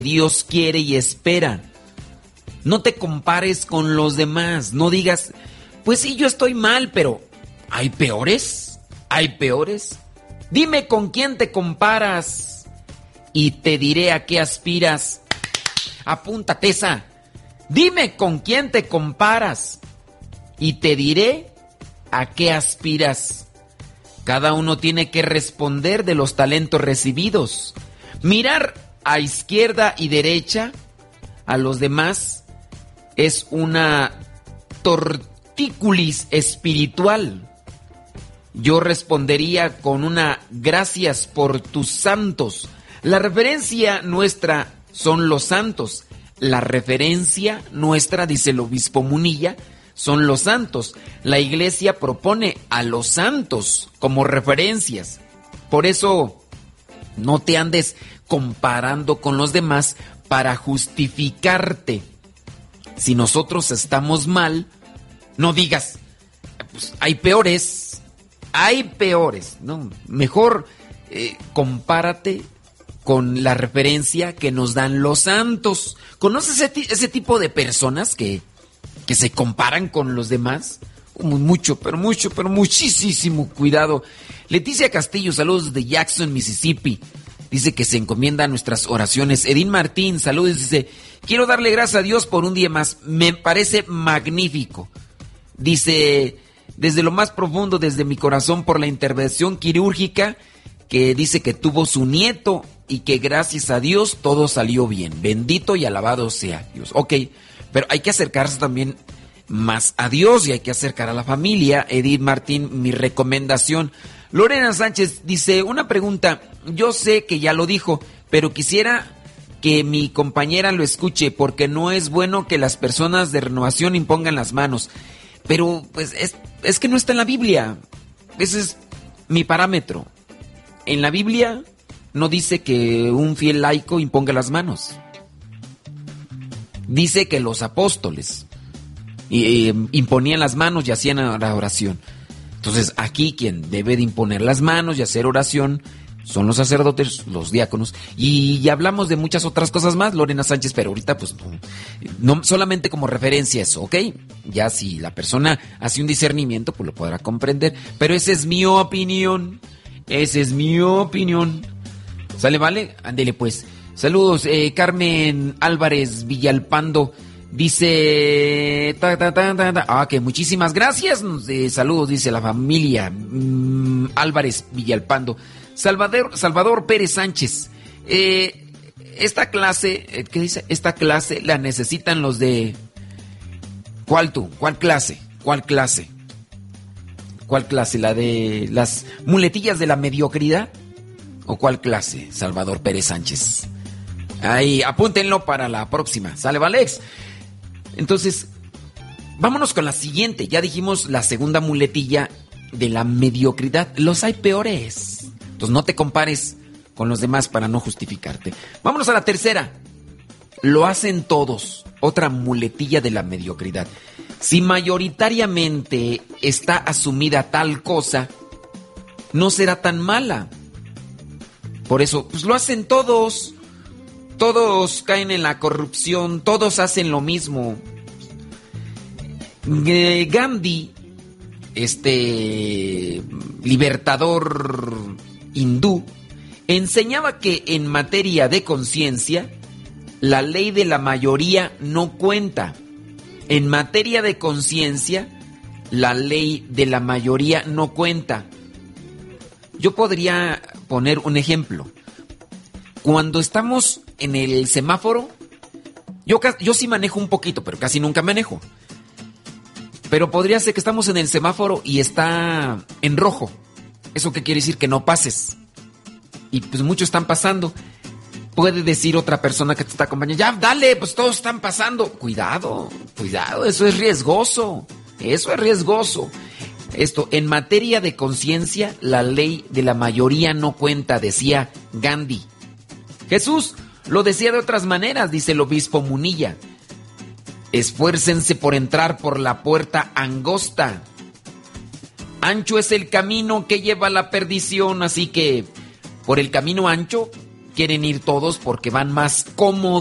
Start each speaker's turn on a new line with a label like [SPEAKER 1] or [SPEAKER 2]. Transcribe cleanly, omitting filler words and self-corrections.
[SPEAKER 1] Dios quiere y espera. No te compares con los demás. No digas, pues sí, yo estoy mal, pero ¿hay peores? ¿Hay peores? Dime con quién te comparas y te diré a qué aspiras. Apúntate esa. Dime con quién te comparas y te diré a qué aspiras. Cada uno tiene que responder de los talentos recibidos. Mirar a izquierda y derecha a los demás es una tortícolis espiritual. Yo respondería con una gracias por tus santos. La referencia nuestra son los santos. La referencia nuestra, dice el obispo Munilla, son los santos. La iglesia propone a los santos como referencias. Por eso no te andes comparando con los demás para justificarte. Si nosotros estamos mal, no digas, pues hay peores, hay peores. No, mejor compárate con la referencia que nos dan los santos. ¿Conoces ese tipo de personas que se comparan con los demás? Mucho, pero muchísimo cuidado. Leticia Castillo, saludos de Jackson, Mississippi. Dice que se encomienda a nuestras oraciones. Edín Martín, saludos. Dice, quiero darle gracias a Dios por un día más. Me parece magnífico. Dice, desde lo más profundo, desde mi corazón, por la intervención quirúrgica que dice que tuvo su nieto y que gracias a Dios todo salió bien. Bendito y alabado sea Dios. Ok, pero hay que acercarse también más a Dios y hay que acercar a la familia. Edith Martín, mi recomendación. Lorena Sánchez dice, una pregunta, yo sé que ya lo dijo, pero quisiera que mi compañera lo escuche porque no es bueno que las personas de renovación impongan las manos. Pero pues es que no está en la Biblia. Ese es mi parámetro. En la Biblia no dice que un fiel laico imponga las manos. Dice que los apóstoles imponían las manos y hacían la oración. Entonces aquí quien debe de imponer las manos y hacer oración son los sacerdotes, los diáconos. Y hablamos de muchas otras cosas más, Lorena Sánchez, pero ahorita pues no solamente como referencia eso, ¿ok? Ya si la persona hace un discernimiento, pues lo podrá comprender. Pero esa es mi opinión. Esa es mi opinión. ¿Sale, vale? Ándele pues. Saludos, Carmen Álvarez Villalpando. Dice... que muchísimas gracias. Saludos, dice la familia Álvarez Villalpando. Salvador Pérez Sánchez. Esta clase, ¿qué dice? Esta clase la necesitan los de... ¿Cuál tú? ¿Cuál clase? ¿Cuál clase? ¿Cuál clase? ¿La de las muletillas de la mediocridad? ¿O cuál clase, Salvador Pérez Sánchez? Ahí, apúntenlo para la próxima. ¿Sale, Valex? Entonces, vámonos con la siguiente. Ya dijimos la segunda muletilla de la mediocridad. Los hay peores. Entonces, no te compares con los demás para no justificarte. Vámonos a la tercera. Lo hacen todos. Otra muletilla de la mediocridad. Si mayoritariamente está asumida tal cosa, no será tan mala. Por eso, pues lo hacen todos. Todos caen en la corrupción, todos hacen lo mismo. Gandhi, libertador hindú, enseñaba que en materia de conciencia, la ley de la mayoría no cuenta. En materia de conciencia, la ley de la mayoría no cuenta. Yo podría poner un ejemplo. Cuando estamos en el semáforo, yo sí manejo un poquito, pero casi nunca manejo. Pero podría ser que estamos en el semáforo y está en rojo. ¿Eso qué quiere decir? Que no pases. Y pues muchos están pasando. Puede decir otra persona que te está acompañando, ya dale, pues todos están pasando. Cuidado, eso es riesgoso. Eso es riesgoso. Esto, en materia de conciencia, la ley de la mayoría no cuenta, decía Gandhi. Jesús lo decía de otras maneras, dice el obispo Munilla. Esfuércense por entrar por la puerta angosta. Ancho es el camino que lleva a la perdición, así que por el camino ancho quieren ir todos porque van más cómodos.